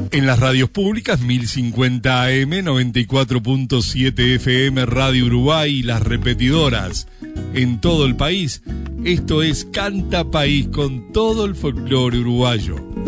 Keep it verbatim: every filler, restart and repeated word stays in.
En las radios públicas, mil cincuenta A M, noventa y cuatro punto siete F M, Radio Uruguay y las repetidoras en todo el país. Esto es Canta País con todo el folclore uruguayo.